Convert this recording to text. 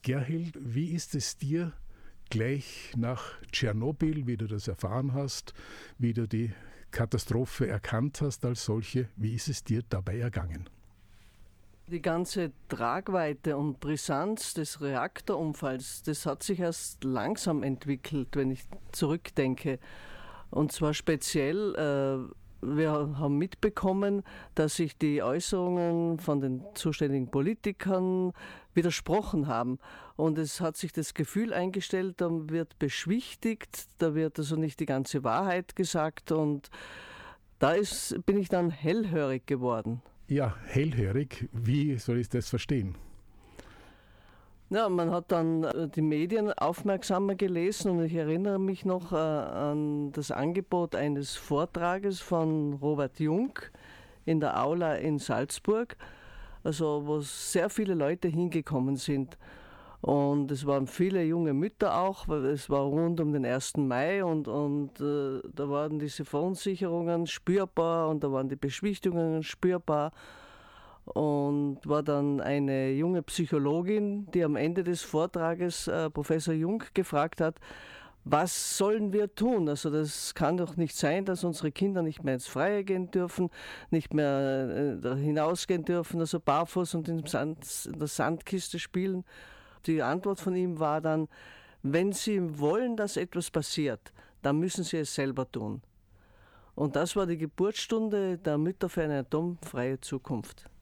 Gerhild, wie ist es dir gleich nach Tschernobyl, wie du das erfahren hast, wie du die Katastrophe erkannt hast als solche, wie ist es dir dabei ergangen? Die ganze Tragweite und Brisanz des Reaktorunfalls, das hat sich erst langsam entwickelt, wenn ich zurückdenke. Und zwar speziell, wir haben mitbekommen, dass sich die Äußerungen von den zuständigen Politikern widersprochen haben. Und es hat sich das Gefühl eingestellt, da wird beschwichtigt, da wird also nicht die ganze Wahrheit gesagt. Und bin ich dann hellhörig geworden. Ja, hellhörig. Wie soll ich das verstehen? Ja, man hat dann die Medien aufmerksamer gelesen und ich erinnere mich noch an das Angebot eines Vortrages von Robert Jung in der Aula in Salzburg, also wo sehr viele Leute hingekommen sind. Und es waren viele junge Mütter auch, weil es war rund um den 1. Mai und da waren diese Verunsicherungen spürbar und da waren die Beschwichtigungen spürbar. Und war dann eine junge Psychologin, die am Ende des Vortrages Professor Jung gefragt hat, was sollen wir tun? Also das kann doch nicht sein, dass unsere Kinder nicht mehr ins Freie gehen dürfen, nicht mehr hinausgehen dürfen, also barfuß und in der Sandkiste spielen. Die Antwort von ihm war dann, wenn Sie wollen, dass etwas passiert, dann müssen Sie es selber tun. Und das war die Geburtsstunde der Mütter für eine atomfreie Zukunft.